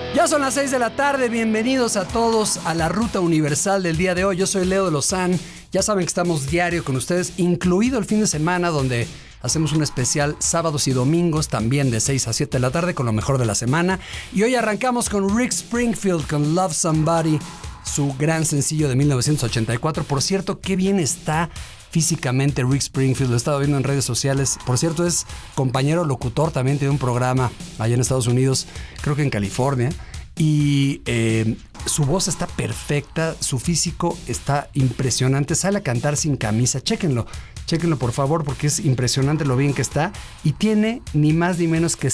Ya son las 6 de la tarde, bienvenidos a todos a la Ruta Universal del día de hoy. Yo soy Leo de Lozán, ya saben que estamos diario con ustedes, incluido el fin de semana donde hacemos un especial sábados y domingos también de 6 a 7 de la tarde con lo mejor de la semana. Y hoy arrancamos con Rick Springfield con Love Somebody, su gran sencillo de 1984. Por cierto, qué bien está físicamente Rick Springfield, lo he estado viendo en redes sociales. Por cierto, es compañero locutor, también tiene un programa allá en Estados Unidos, creo que en California. Y su voz está perfecta, su físico está impresionante, sale a cantar sin camisa, chéquenlo por favor, porque es impresionante lo bien que está. Y tiene ni más ni menos que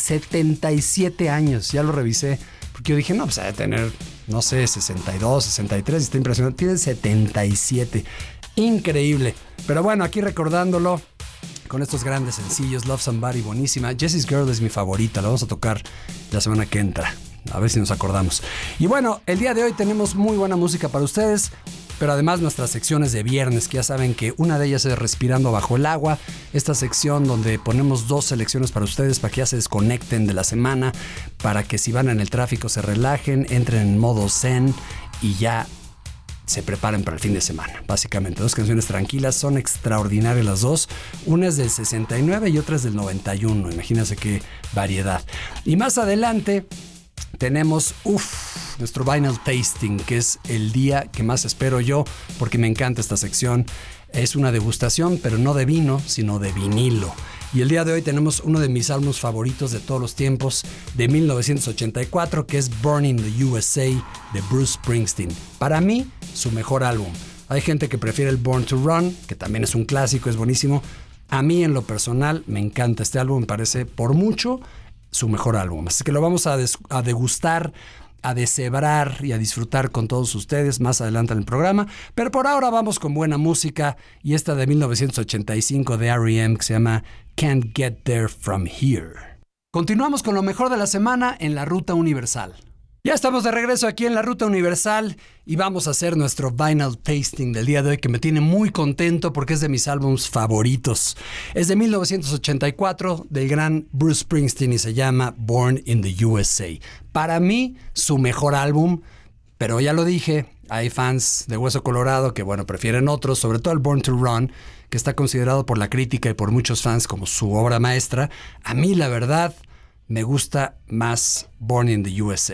77 años, ya lo revisé, porque yo dije, no, pues ha de tener, no sé, 62, 63, está impresionante, tiene 77, increíble. Pero bueno, aquí recordándolo con estos grandes sencillos, Love Somebody, buenísima. Jessie's Girl es mi favorita, la vamos a tocar la semana que entra, a ver si nos acordamos. Y bueno, el día de hoy tenemos muy buena música para ustedes, pero además nuestras secciones de viernes, que ya saben que una de ellas es Respirando Bajo el Agua, esta sección donde ponemos 2 selecciones para ustedes, para que ya se desconecten de la semana, para que si van en el tráfico se relajen, entren en modo zen y ya se preparen para el fin de semana. Básicamente 2 canciones tranquilas, son extraordinarias las 2. Una es del 69 y otra es del 91. Imagínense qué variedad. Y más adelante tenemos nuestro Vinyl Tasting, que es el día que más espero yo, porque me encanta esta sección. Es una degustación, pero no de vino, sino de vinilo. Y el día de hoy tenemos uno de mis álbumes favoritos de todos los tiempos, de 1984, que es Born in the USA, de Bruce Springsteen. Para mí, su mejor álbum. Hay gente que prefiere el Born to Run, que también es un clásico, es buenísimo. A mí, en lo personal, me encanta este álbum, me parece por mucho su mejor álbum. Así que lo vamos a degustar, a deshebrar y a disfrutar con todos ustedes más adelante en el programa. Pero por ahora vamos con buena música, y esta de 1985 de R.E.M. que se llama Can't Get There From Here. Continuamos con lo mejor de la semana en la Ruta Universal. Ya estamos de regreso aquí en la Ruta Universal y vamos a hacer nuestro Vinyl Tasting del día de hoy, que me tiene muy contento porque es de mis álbumes favoritos. Es de 1984 del gran Bruce Springsteen y se llama Born in the USA. Para mí, su mejor álbum, pero ya lo dije, hay fans de Hueso Colorado que, bueno, prefieren otros, sobre todo el Born to Run, que está considerado por la crítica y por muchos fans como su obra maestra. A mí, la verdad, me gusta más Born in the USA.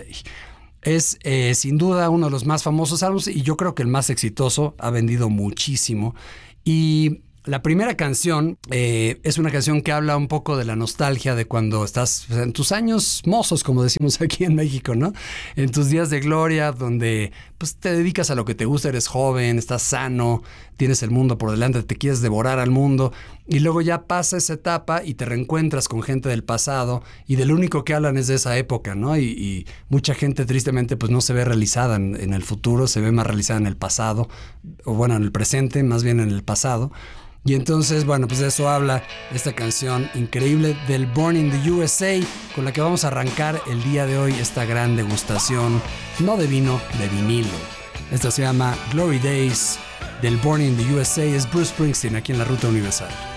Es sin duda uno de los más famosos álbumes y yo creo que el más exitoso, ha vendido muchísimo. Y la primera canción es una canción que habla un poco de la nostalgia de cuando estás en tus años mozos, como decimos aquí en México, ¿no? En tus días de gloria, donde pues te dedicas a lo que te gusta, eres joven, estás sano, tienes el mundo por delante, te quieres devorar al mundo, y luego ya pasa esa etapa y te reencuentras con gente del pasado y del único que hablan es de esa época, ¿no? Y mucha gente tristemente pues no se ve realizada en el futuro, se ve más realizada en el pasado, o bueno, en el presente, más bien en el pasado. Y entonces, bueno, pues de eso habla esta canción increíble del Born in the USA, con la que vamos a arrancar el día de hoy esta gran degustación, no de vino, de vinilo. Esta se llama Glory Days, del Born in the USA, es Bruce Springsteen aquí en la Ruta Universal.